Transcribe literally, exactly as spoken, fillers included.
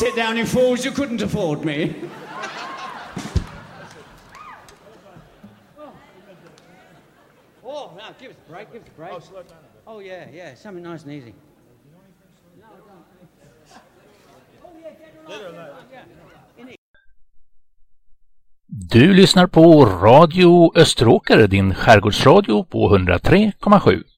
sit down, you fools. You couldn't afford me. Oh, no, give us a break, give us a break. Oh, slow down a bit. Oh, yeah, yeah, something nice and easy. No, don't. Oh, yeah, dead or alive. Yeah. Du lyssnar på Radio Österåker, din skärgårdsradio på hundra tre komma sju.